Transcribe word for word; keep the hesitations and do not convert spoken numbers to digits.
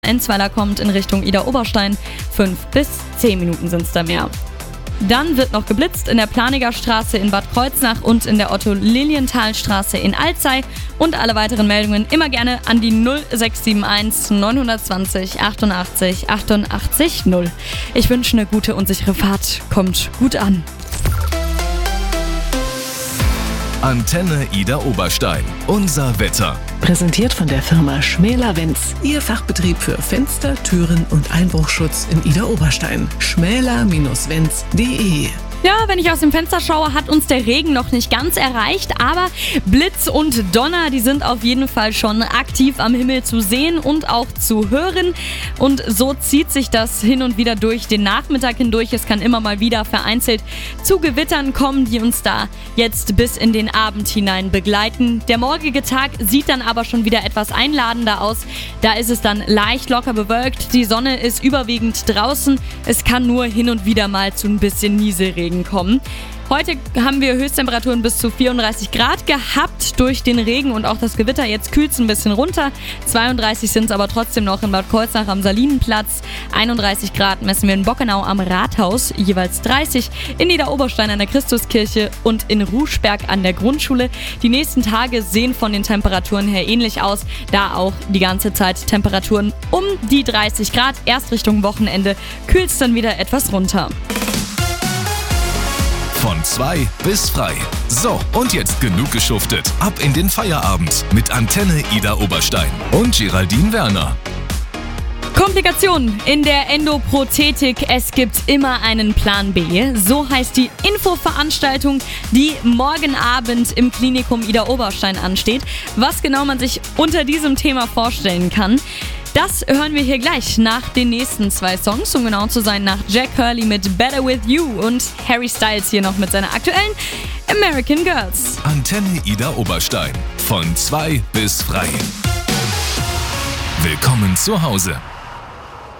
Enzweiler kommt in Richtung Idar-Oberstein. Fünf bis zehn Minuten sind es da mehr. Dann wird noch geblitzt in der Planiger Straße in Bad Kreuznach und in der Otto-Lilienthal-Straße in Alzey. Und alle weiteren Meldungen immer gerne an die null sechs sieben eins neun zwei null achtundachtzig achtundachtzig null. Ich wünsche eine gute und sichere Fahrt. Kommt gut an. Antenne Idar-Oberstein. Unser Wetter. Präsentiert von der Firma Schmäler-Wenz. Ihr Fachbetrieb für Fenster, Türen und Einbruchschutz in Idar-Oberstein. schmäler Bindestrich wenz punkt de. Ja, wenn ich aus dem Fenster schaue, hat uns der Regen noch nicht ganz erreicht, aber Blitz und Donner, die sind auf jeden Fall schon aktiv am Himmel zu sehen und auch zu hören. Und so zieht sich das hin und wieder durch den Nachmittag hindurch. Es kann immer mal wieder vereinzelt zu Gewittern kommen, die uns da jetzt bis in den Abend hinein begleiten. Der morgige Tag sieht dann aber schon wieder etwas einladender aus. Da ist es dann leicht locker bewölkt. Die Sonne ist überwiegend draußen. Es kann nur hin und wieder mal zu ein bisschen Nieselregen kommen. Heute haben wir Höchsttemperaturen bis zu vierunddreißig Grad gehabt durch den Regen und auch das Gewitter. Jetzt kühlt es ein bisschen runter. zweiunddreißig sind es aber trotzdem noch in Bad Kreuznach am Salinenplatz. einunddreißig Grad messen wir in Bockenau am Rathaus, jeweils dreißig. In Idar-Oberstein an der Christuskirche und in Ruschberg an der Grundschule. Die nächsten Tage sehen von den Temperaturen her ähnlich aus, da auch die ganze Zeit Temperaturen um die dreißig Grad. Erst Richtung Wochenende kühlt es dann wieder etwas runter. Von zwei bis frei. So, und jetzt genug geschuftet. Ab in den Feierabend mit Antenne Idar-Oberstein und Geraldine Werner. Komplikationen in der Endoprothetik. Es gibt immer einen Plan B. So heißt die Infoveranstaltung, die morgen Abend im Klinikum Idar-Oberstein ansteht. Was genau man sich unter diesem Thema vorstellen kann, das hören wir hier gleich nach den nächsten zwei Songs, um genau zu sein, nach Jack Hurley mit Better With You und Harry Styles hier noch mit seiner aktuellen American Girls. Antenne Idar-Oberstein. Von zwei bis frei. Willkommen zu Hause.